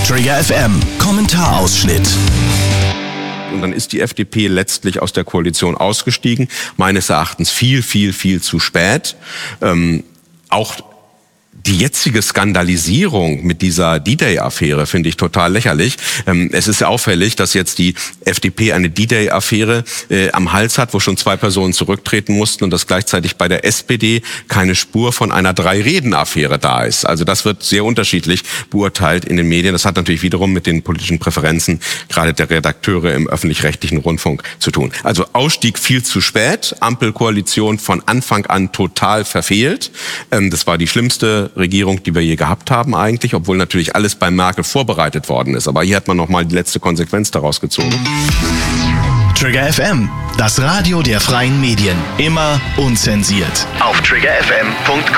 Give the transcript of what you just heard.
Trigger FM, Kommentarausschnitt. Und dann ist die FDP letztlich aus der Koalition ausgestiegen. Meines Erachtens viel zu spät. Auch die jetzige Skandalisierung mit dieser D-Day-Affäre finde ich total lächerlich. Es ist ja auffällig, dass jetzt die FDP eine D-Day-Affäre am Hals hat, wo schon 2 Personen zurücktreten mussten und dass gleichzeitig bei der SPD keine Spur von einer 3-Reden-Affäre da ist. Also das wird sehr unterschiedlich beurteilt in den Medien. Das hat natürlich wiederum mit den politischen Präferenzen gerade der Redakteure im öffentlich-rechtlichen Rundfunk zu tun. Also Ausstieg viel zu spät, Ampelkoalition von Anfang an total verfehlt. Das war die schlimmste Regierung, die wir je gehabt haben eigentlich, obwohl natürlich alles bei Merkel vorbereitet worden ist. Aber hier hat man nochmal die letzte Konsequenz daraus gezogen. Trigger FM, das Radio der freien Medien. Immer unzensiert. Auf triggerfm.com.